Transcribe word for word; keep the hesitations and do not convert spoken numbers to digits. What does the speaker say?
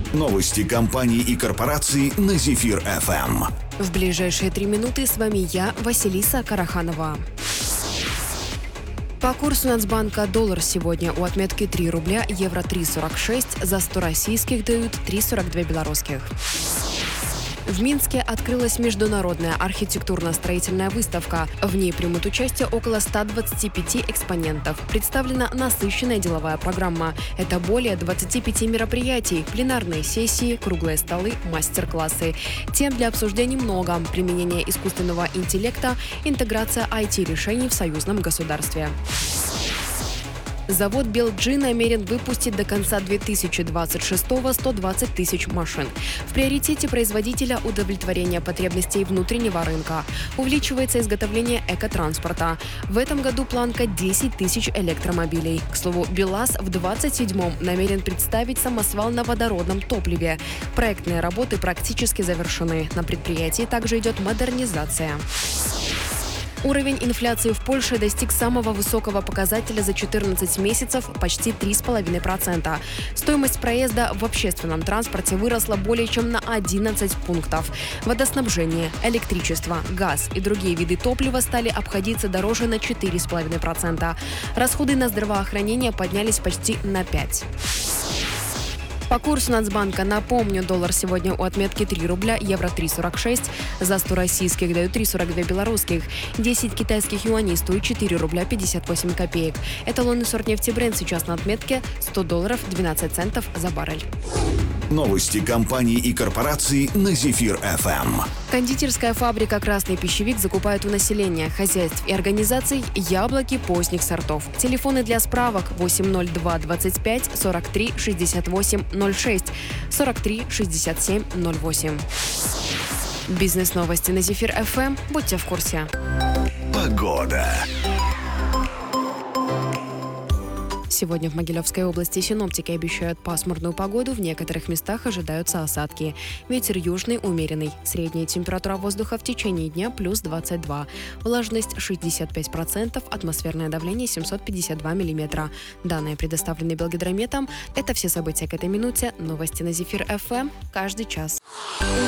Новости компаний и корпораций на Зефир эф эм. В ближайшие три минуты с вами я, Василиса Караханова. По курсу Нацбанка доллар сегодня у отметки три рубля, евро три сорок шесть, за сто российских дают три сорок два белорусских. В Минске открылась международная архитектурно-строительная выставка. В ней примут участие около ста двадцати пяти экспонентов. Представлена насыщенная деловая программа. Это более двадцати пяти мероприятий, пленарные сессии, круглые столы, мастер-классы. Тем для обсуждений много. Применение искусственного интеллекта, интеграция ай ти-решений в союзном государстве. Завод би эл джи намерен выпустить до конца две тысячи двадцать шестого сто двадцать тысяч машин. В приоритете производителя удовлетворение потребностей внутреннего рынка. Увеличивается изготовление экотранспорта. В этом году планка десять тысяч электромобилей. К слову, БелАЗ в двадцать седьмом намерен представить самосвал на водородном топливе. Проектные работы практически завершены. На предприятии также идет модернизация. Уровень инфляции в Польше достиг самого высокого показателя за четырнадцать месяцев – почти три с половиной процента. Стоимость проезда в общественном транспорте выросла более чем на одиннадцать пунктов. Водоснабжение, электричество, газ и другие виды топлива стали обходиться дороже на четыре с половиной процента. Расходы на здравоохранение поднялись почти на пять процентов. По курсу Нацбанка, напомню, доллар сегодня у отметки три рубля, евро три сорок шесть, за сто российских дают три сорок два белорусских, десять китайских юаней стоит четыре рубля пятьдесят восемь копеек. Эталонный сорт нефти Brent сейчас на отметке сто долларов двенадцать центов за баррель. Новости компаний и корпораций на Зефир эф эм. Кондитерская фабрика «Красный пищевик» закупает у населения, хозяйств и организаций яблоки поздних сортов. Телефоны для справок восемь ноль два двадцать пять сорок три шестьдесят восемь ноль шесть, сорок три шестьдесят семь ноль восемь. Бизнес-новости на Зефир эф эм. Будьте в курсе. Погода. Сегодня в Могилевской области синоптики обещают пасмурную погоду, в некоторых местах ожидаются осадки. Ветер южный умеренный. Средняя температура воздуха в течение дня плюс двадцать два. Влажность шестьдесят пять процентов, атмосферное давление семьсот пятьдесят два миллиметра. Данные предоставлены Белгидрометом. Это все события к этой минуте. Новости на Зефир эф эм каждый час.